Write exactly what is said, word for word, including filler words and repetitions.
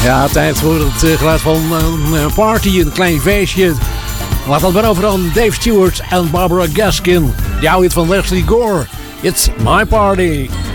Ja, tijd voor het uh, geluid van een uh, party, een klein feestje. Laat dat maar over aan Dave Stewart en Barbara Gaskin. Die oude hit van Leslie Gore. It's my party.